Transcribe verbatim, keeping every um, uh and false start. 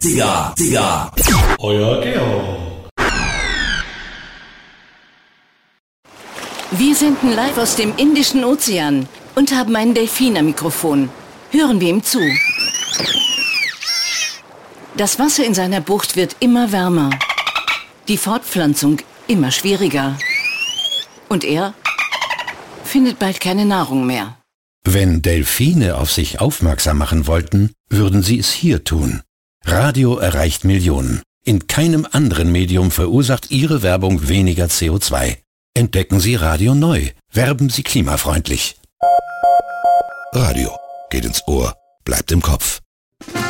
Ziga, Ziga. Euer Georg. Wir senden live aus dem Indischen Ozean und haben einen Delfin am Mikrofon. Hören wir ihm zu. Das Wasser in seiner Bucht wird immer wärmer. Die Fortpflanzung immer schwieriger. Und er findet bald keine Nahrung mehr. Wenn Delfine auf sich aufmerksam machen wollten, würden sie es hier tun. Radio erreicht Millionen. In keinem anderen Medium verursacht Ihre Werbung weniger C O zwei. Entdecken Sie Radio neu. Werben Sie klimafreundlich. Radio geht ins Ohr, bleibt im Kopf.